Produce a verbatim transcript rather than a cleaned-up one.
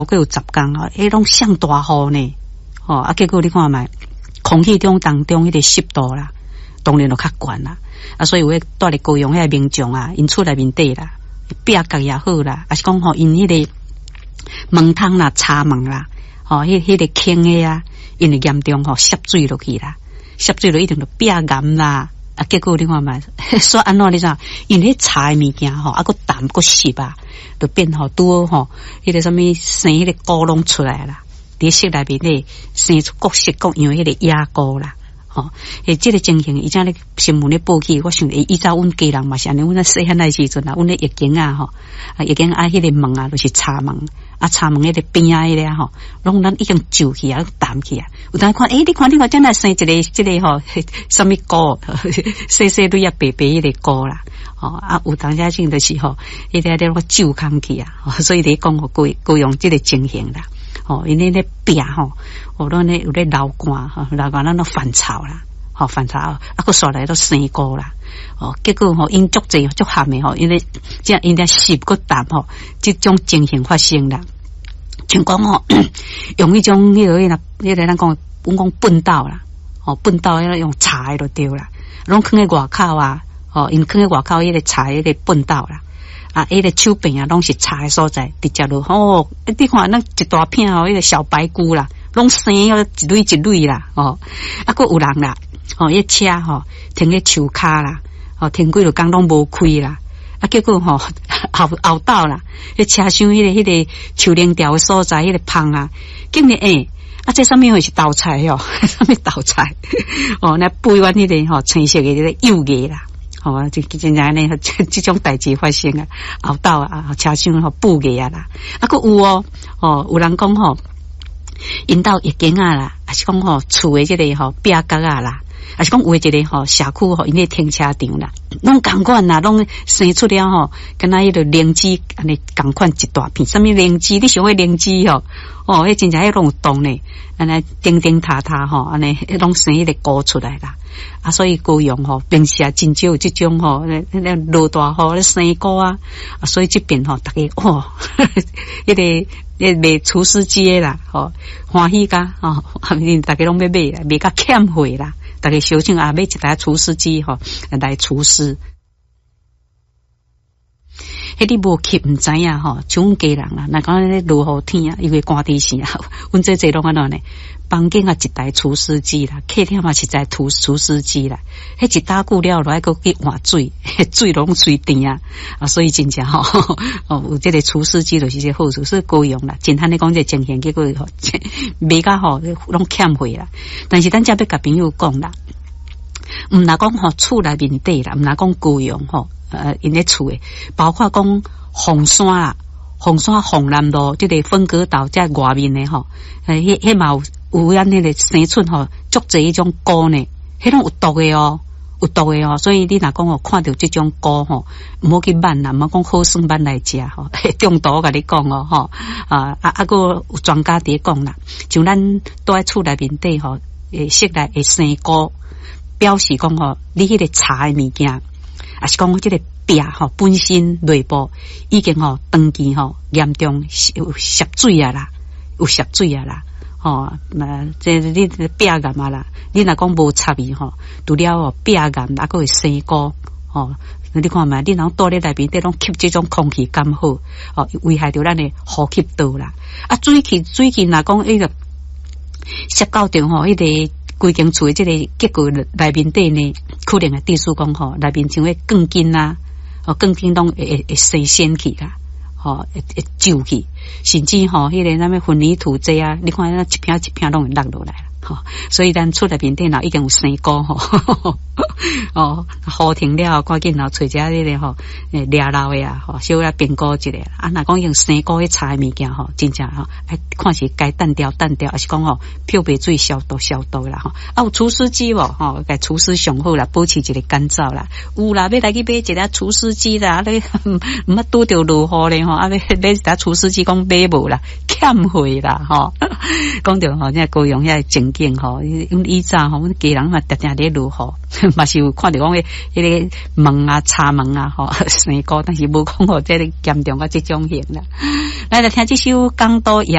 过有十工吼，迄种上大雨呢，吼啊，结果你看卖，空气中当中迄个湿度啦，当然就较悬啦，啊，所以有诶住咧高雄迄个民众啊，因厝内面底啦，壁角也好啦，啊是讲吼因迄个门窗啦、插门啦，吼迄迄个坑诶啊，因为严重吼渗水落去啦，渗水落一定就壁癌啦。啊，结果你看嘛，说安怎你知？因迄茶诶物件吼，啊个淡个湿啊，就变吼拄好吼，迄个什么生迄个膏拢出来啦，伫室内面咧生出各式各样迄个野膏啦，吼、哦，诶，即个情形，伊正咧新闻咧报起，我想诶，依照阮家人嘛是安尼，阮咧细汉诶时阵啊，阮咧疫情啊吼，啊疫情啊迄个门啊，就是插门。啊，插门迄个边啊，迄个吼，拢咱已经皱起啊，淡起啊。有当看，诶、欸，你看你看，真来生一个，一个吼，什么膏，细细蕊啊，白白迄个膏啦，吼啊，有当家种就是吼，迄个咧个皱空去啊，所以咧讲吼，高高用即个情形啦，吼，因为咧壁吼，吼，咱咧有咧流汗吼，流汗咱都反潮啦，吼，反潮，啊，佮刷来都生膏啦。哦，结果吼，因足济足咸诶吼，因为即因咧湿个淡吼，即种情形发生啦。像讲吼，用迄种迄个迄个迄个咱讲，阮讲粪斗啦，哦，粪斗迄个用柴诶就对啦，拢囥喺外口啊，哦，因囥喺外口迄个柴迄个粪斗啦，啊，迄个手柄啊，拢是柴诶所在，直接落吼，你看咱一大片吼，迄个小白菇啦，拢生咗一蕊一蕊啦，哦，啊，佫有人啦，哦，迄车吼停喺树骹啦。哦，天几落工拢无开啦，啊，结果吼后后斗啦，迄车厢迄、那个迄、那个树林调所在迄、那个芳啊，竟然诶，啊，这上面是豆菜哦，上面豆菜哦，那背完迄个吼青色嘅迄个幼叶啦，哦，就真正呢，这种代志发生啊，后斗啊，车厢吼布叶啊啦，啊，佫有哦，哦，有人讲吼，因到疫情啊啦，还是讲吼厝诶即个吼壁角啊啦。还是讲有一个吼社区吼，因个停车场啦，拢共款啦，拢生出了吼，跟那迄个灵芝安尼共款一大片，什么灵芝？你想迄灵芝吼，哦，迄真正迄拢有洞呢，安尼叮叮塔塔吼，安尼迄拢生迄个菇出来啦，啊，所以高雄吼平时啊真少有即种吼，那那落大雨咧生菇啊，啊，所以这边吼大家哦，迄个迄卖厨师机诶啦，吼欢喜甲吼，大家拢要买啦，买甲欠货啦。大家小心啊，买一台除湿机吼来除湿。迄你无吸唔知影吼，像阮家人啊，若讲咧落雨天啊，因为寒地时啊，阮这这拢安怎呢？房间啊一台除湿机啦，客厅嘛一台除除湿机啦，迄一打久了落来个去换水，水拢水甜啊，啊，所以真正吼哦，有这个除湿机就是这好处，所以高用啦。简单的讲这情形，结果吼卖甲吼拢欠货啦。但是咱则要甲朋友讲啦，毋若讲吼厝内面底啦，毋若讲高用吼，呃，因咧厝诶，包括讲红山啦。红山红南路即个分隔岛在外面的吼，诶，迄迄嘛有有咱迄个生出吼，足侪迄种菇呢，迄种有毒的哦，有毒的哦，所以你若讲哦，看到即种菇吼，毋好去挽啦，毋好讲好算挽来食吼，中毒我甲你讲哦，吼啊啊啊个有专家伫讲啦，像咱住喺厝内面底吼，诶，室内会生菇，表示讲吼，你迄个茶的物件，也是讲即个。壁吼本身内部已经吼长期吼严重有渗水啊啦，有渗水啊啦，吼那这你壁癌啊啦，你若讲无插伊吼，除了哦壁癌，还佫会生菇吼。你看嘛，你若住咧内面，得拢吸这种空气刚好，哦危害到咱的呼吸道啦。啊，水气水气若讲迄个吸到中吼，迄个。规间厝的这个结构内面底呢，可能啊，地数讲吼，内面像个钢筋啊，哦，钢筋拢会会会生鲜去啦，吼，会会皱去，甚至吼，迄个咱们混凝土这啊，你看那一片一片拢会落落来啦，吼，所以咱厝内面底若已经有生菇吼，哦，雨停了，赶紧然后找只迄个吼，诶，掠漏的啊，吼，小可评估一下，啊，若讲用生菇去炒的物件吼，真正吼，哎，看是该淡掉淡掉，还是讲吼漂白水消毒消毒啦，吼，啊，有除湿机无？吼，该除湿上好啦，保持一个干燥啦，有啦，要来去买一个除湿机啦，你毋捌拄着落雨咧吼，啊，要买一台除湿机讲买无啦，欠货啦，吼，讲着吼，现在高雄遐情环境吼，因为以前吼，阮家人嘛常常咧落雨，嘛是有看到讲迄迄个门啊、插门啊吼生菇，但是无讲吼这个严重到这种型啦。来来听这首《港都夜》。